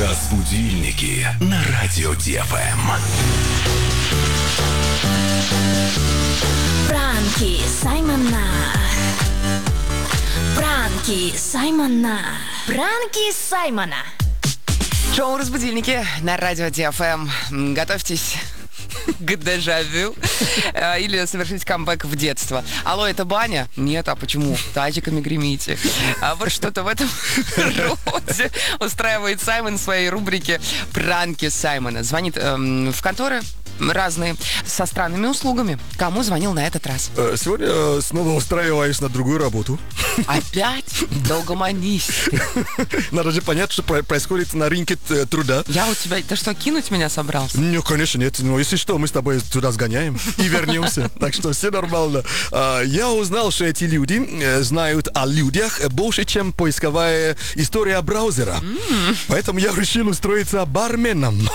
Разбудильники на радио ДФМ. Пранки Саймона. Пранки Саймона. Пранки Саймона. Шоу «Разбудильники» на радио ДФМ. Готовьтесь к дежавю или совершить камбэк в детство. Алло, это баня? Нет, а почему? Тазиками гремите. А вот что-то в этом роде устраивает Саймон в своей рубрике «Пранки Саймона». Звонит в конторы разные, со странными услугами. Кому звонил на этот раз? Сегодня снова устраиваюсь на другую работу. Опять? Долгомонись. Надо же понять, что происходит на рынке труда. Я у тебя... Ты что, кинуть меня собрался? Ну, конечно, нет. Но если что, мы с тобой туда сгоняем и вернемся. Так что все нормально. Я узнал, что эти люди знают о людях больше, чем поисковая история браузера. Поэтому я решил устроиться барменом.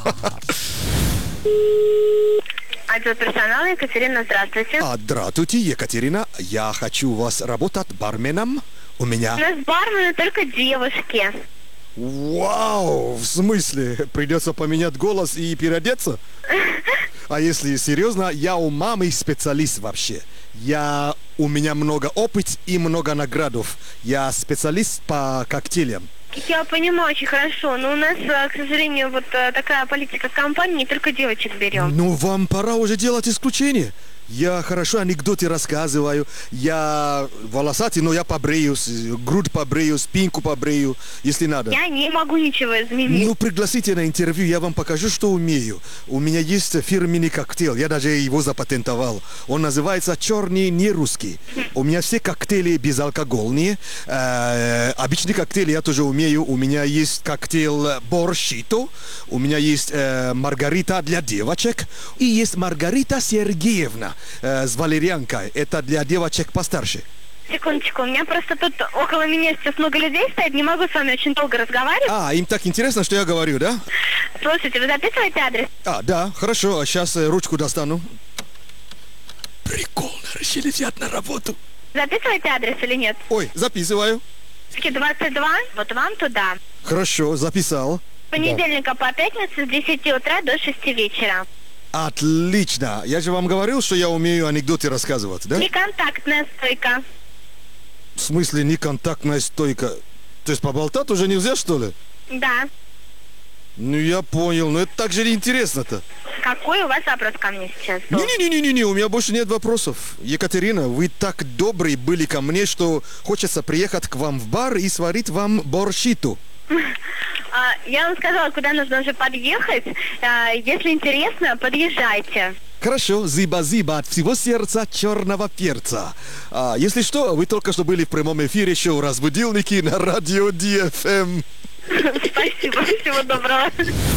Отдел персонала, Екатерина, здравствуйте. Здравствуйте, Екатерина. Я хочу у вас работать барменом. У меня... У нас бармены только девушки. Вау! В смысле? Придется поменять голос и переодеться? А если серьезно, я у мамы специалист вообще. У меня много опыта и много наградов. Я специалист по коктейлям. Я понимаю очень хорошо, но у нас, к сожалению, вот такая политика компании, не только девочек берем. Ну, вам пора уже делать исключение. Я хорошо анекдоты рассказываю. Я волосатый, но я побреюсь. Грудь побрею, спинку побрею, если надо. Я не могу ничего изменить. Ну, пригласите на интервью, я вам покажу, что умею. У меня есть фирменный коктейль, я даже его запатентовал. Он называется «Черный не русский». У меня все коктейли безалкогольные. Обычные коктейли я тоже умею. У меня есть коктейль борщито. У меня есть маргарита для девочек. И есть Маргарита Сергеевна с валерьянкой. Это для девочек постарше. Секундочку, у меня просто тут около меня сейчас много людей стоит, не могу с вами очень долго разговаривать. Им так интересно, что я говорю, да? Слушайте, вы записываете адрес? Да, хорошо, сейчас ручку достану. Прикольно, решили взять на работу. Записываете адрес или нет? Ой, записываю. 22, вот вам туда. Хорошо, записал. С понедельника по пятницу с 10 утра до 6 вечера. Отлично. Я же вам говорил, что я умею анекдоты рассказывать, да? Неконтактная стойка. В смысле неконтактная стойка? То есть поболтать уже нельзя, что ли? Да. Ну, я понял. Но это так же неинтересно-то. Какой у вас вопрос ко мне сейчас был? Не-не-не, у меня больше нет вопросов. Екатерина, вы так добрые были ко мне, что хочется приехать к вам в бар и сварить вам борщиту. Я вам сказала, куда нужно уже подъехать. Если интересно, подъезжайте. Хорошо, зиба-зиба от всего сердца черного перца. Если что, вы только что были в прямом эфире шоу «Разбудильники» на радио ДФМ. Спасибо, всего доброго.